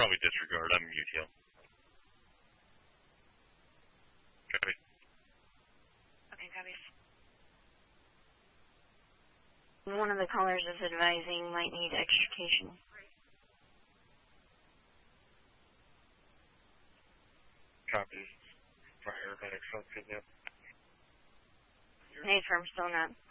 probably disregard. I'm UTL. Copy. Okay, copy. One of the callers is advising might need extrication. Copy. Fire medic, sounds good, yep. Need firm, still not.